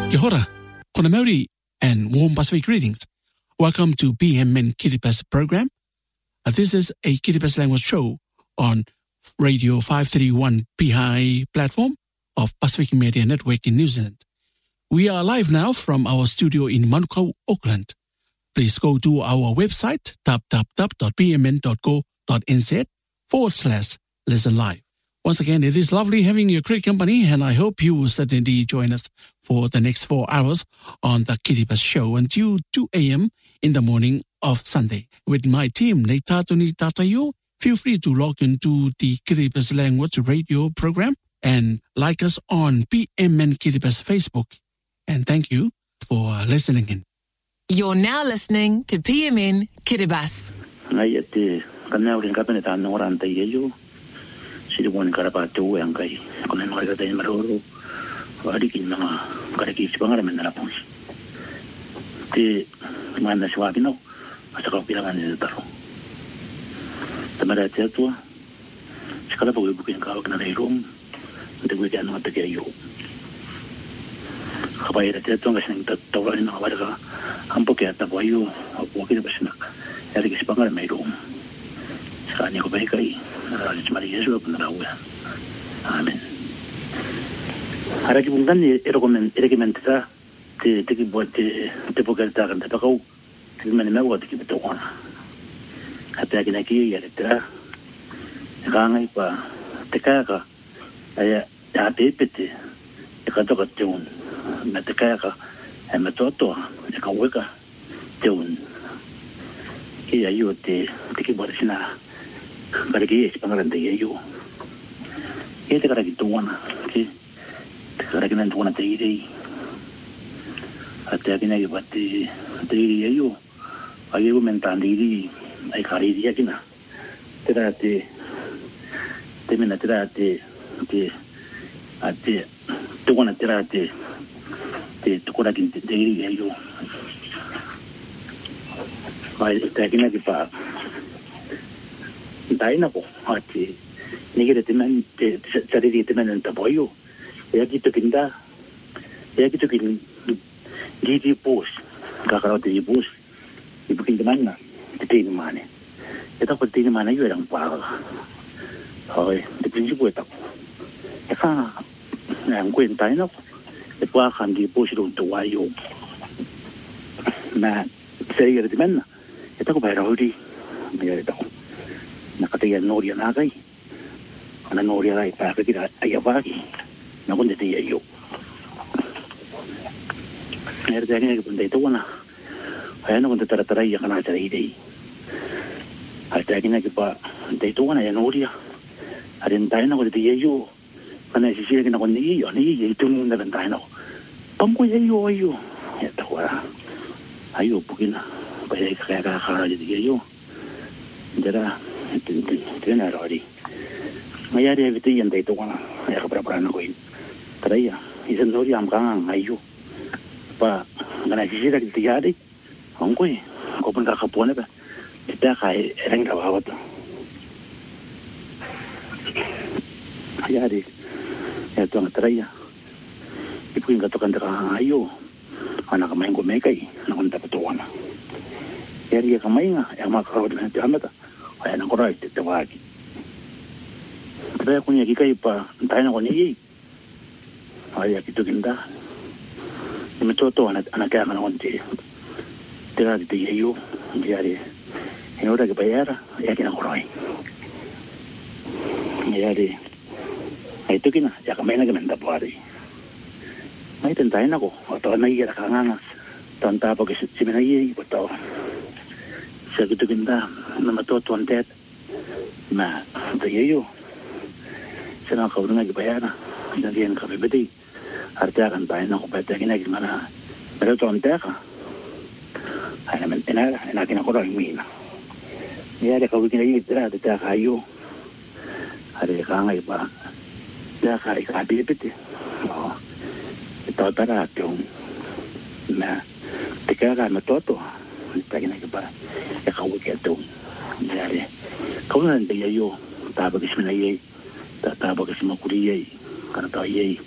Kia ora, kona Maori, and warm Pacific greetings. Welcome to PMN Kiribati program. This is a Kiribati language show on Radio 531 PI platform of Pacific Media Network in New Zealand. We are live now from our studio in Manukau, Auckland. Please go to our website, www.pmn.co.nz/listen live. Once again, it is lovely having your great company, and I hope you will certainly join us for the next 4 hours on the Kiribati show until 2 a.m. in the morning of Sunday. With my team, Nei Tātou Ni Tātaio, feel free to log into the Kiribati language radio program and like us on PMN Kiribati Facebook. And thank you for listening in. You're now listening to PMN Kiribati. Ngai te kanau rin kapene ta no ran te yeju. Siri won karapa tu yang kai. Kone no ri ta maroro. Wadi kin na kare ki sibangara menna pun. Te mana swabi no. Asa ko pila kan taro. Tamara te tu. Skala po bukin ka ok na room. Te gue kan no te ke yo. Kapai te tu ngasing ta tawla ni na warga. Ampo ke ata boyu o ke basina. Yari ke sibangara mai room. Skani ko bai kai. Mari Yesu pun rawa. Amen. Hari ini bukan rekomen kita te buat te poker ta kan te pakau te mana mau te betul kan. Kata kita kiri ya te rangai pa te kaya ya bepete e kata katun na te kaya e matoto e kaweka tun. Ia yo te buat sina. Pergi sepangaran te yo. Kita kara gitu wana, okay. Kara kena tuana te iri. Ate kena ibati te iri yo. Agi ko mentan iri, ai kari dia kena. Tera te mena tera te tuana tera te tukura kin te iri yo. Ai te kena kipa. Daina ko ati nigere temen te sariri temen ta boyo ya gitu kinda gidi pos kakaro te pos ibu kinda mana te ni mane eta ko te ni mana yo eran pa hoy de principio eta eka na cuenta no te pa kan di pos ro to wayo na sariri temen eta ko bayra hodi me eta nakataya noria na kai ana noria ai pa kira ayabaki na kunde te yo nerde ne kunde to wana ayana kunde tara ya kana tara idei ata kina ke pa de to wana ya noria aren dai na kunde te yo kana si sire kina kunde yo ni ye tu nunda ben dai no pamko yo ya to wala ayo pukina pa ye kaya kara de yo ndera tena rori mayari evite yende to wana ya kapra na koin traya isen nori am kan ayu pa ngana sisi da tiari ongoi ko pun ka kapone ba kita kai reng ka bawa to ayari ya to traya ipu inga to kan ka ayu ana ka mengo mekai na kon ta to wana yari ka mainga ya ma ka ro de amata ay na korai te waki kaya kunya kikai pa tayo na kuni ay akito kinda imetoto ana kaya kana konti tera de yo diari enora que bayara ya kina korai diari ay to kina ya kamena que menda pari may tentay na ko to na iya kanganga tanta porque si me na iya to sa kito kinda na matoto antet na de yo sana ka urunga bayana na diyan ka bebedi arta kan tayo na ko pete kina gimana pero to anteka ay naman ina kina ko rin mina niya ka urunga itra de ta kayo are ka ngai pa da ka bebedi ito para tong na tika ka matoto ta kina ba ya ka uke to niya ko na de yo ta ba kismina ye ta ba kisma kuriye kana ta ye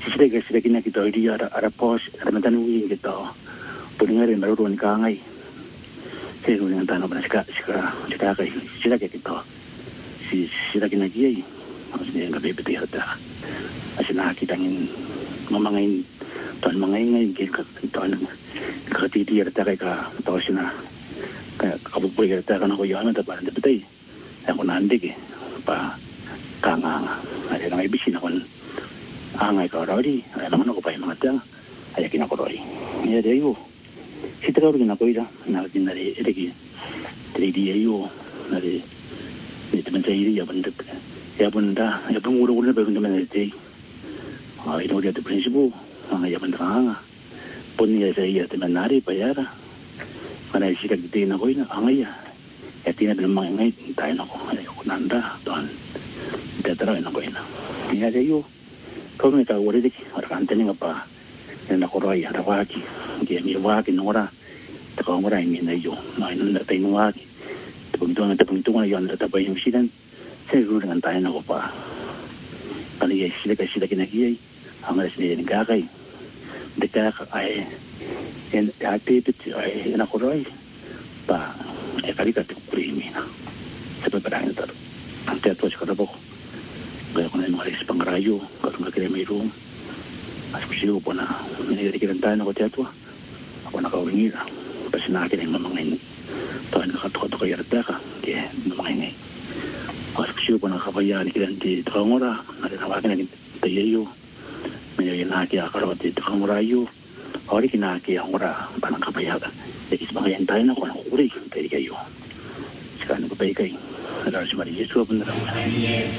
sila kina kita iri ara pos ara matanu kita puninga rin maruruan ka ngai sila kung tanong pa na sika kay sila kita sila kina kiyay sila nga bebete hata asina kitangin mamangain tuan mangain tuan kakatiti hata kay ka tao sina kabupuy hata ka na ko yaman taparan dapatay ako nandig pa kanganga ada nga ibisin ako angay ka rori ay naman ako pa yung mga tang ay akin ako rori niya dayo sita ka rin ako ira nakin nari edeki 3D ayo nari ito man sa iri yapon uro-uro na ba yung naman nari ito ulit ito prinsipo mga yapon na kanga pun niya sa iya ito man nari payara kanay sikag din ako ina angay at tinabi ng mga ingay tayo na ako ay ako nanda doon tataraw na ko ina niya dayo kau ni tahu ada dek orang anteni ngapa yang nak koroi ada waki dia mi waki nora tak kau orang ini najo main nak tahu waki tepung-tepung yang ada tapi yang sidan saya guru dengan tanya nak apa kalau ya sila kena kiai amal sila yang gagai dekat ay yang hati itu ay nak koroi pa kali kat kurimi na sebab berang itu nanti tu sekarang bok kaya ko na yung alis pang rayo karong kakilay may room as kusiyo po na minirikiran tayo na ko tiyato ako nakawingin kasi nakin yung mamangin tayo nakatukato kayo rata ka kaya mamangin as kusiyo po nakapayaan ikilan di takangura natinawakin na tayo may naki akarawat di takangurayo awari kinaki angura panang kapayagan ikis bangayan tayo na ko nakukuri tayo kayo sekarang ko tayo kayo Nara si Maria Yesus pun